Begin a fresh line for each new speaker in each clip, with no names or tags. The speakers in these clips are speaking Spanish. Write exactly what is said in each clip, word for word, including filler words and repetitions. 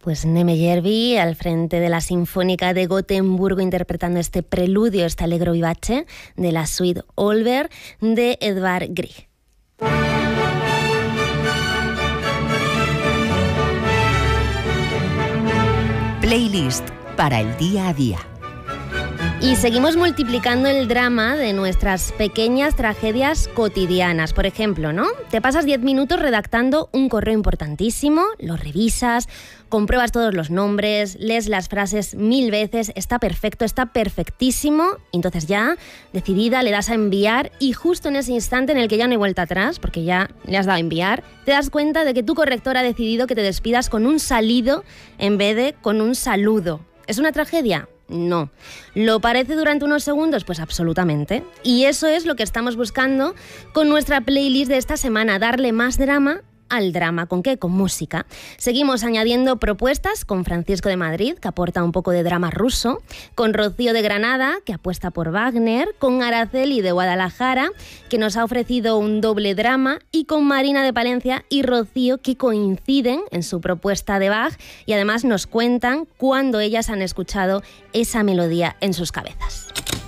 Pues Nemejärvi al frente de la Sinfónica de Gotemburgo interpretando este preludio, este allegro vivace de la suite Olver de Edvard Grieg.
Playlist para el día a día.
Y seguimos multiplicando el drama de nuestras pequeñas tragedias cotidianas. Por ejemplo, ¿no? Te pasas diez minutos redactando un correo importantísimo, lo revisas, compruebas todos los nombres, lees las frases mil veces, está perfecto, está perfectísimo, y entonces ya, decidida, le das a enviar y justo en ese instante en el que ya no hay vuelta atrás, porque ya le has dado a enviar, te das cuenta de que tu corrector ha decidido que te despidas con un salido en vez de con un saludo. ¿Es una tragedia? No. ¿Lo parece durante unos segundos? Pues absolutamente. Y eso es lo que estamos buscando con nuestra playlist de esta semana, darle más drama al drama. ¿Con qué? Con música. Seguimos añadiendo propuestas con Francisco de Madrid, que aporta un poco de drama ruso, con Rocío de Granada, que apuesta por Wagner, con Araceli de Guadalajara, que nos ha ofrecido un doble drama, y con Marina de Palencia y Rocío, que coinciden en su propuesta de Bach y además nos cuentan cuándo ellas han escuchado esa melodía en sus cabezas.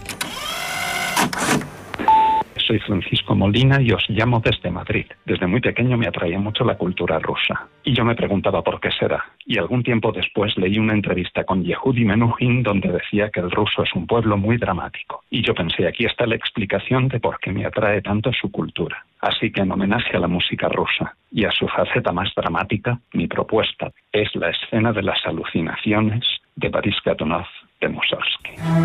Soy Francisco Molina y os llamo desde Madrid. Desde muy pequeño me atraía mucho la cultura rusa. Y yo me preguntaba por qué será. Y algún tiempo después leí una entrevista con Yehudi Menuhin donde decía que el ruso es un pueblo muy dramático. Y yo pensé, aquí está la explicación de por qué me atrae tanto su cultura. Así que en homenaje a la música rusa y a su faceta más dramática, mi propuesta es la escena de las alucinaciones de Boris Godunov de Mussorgsky.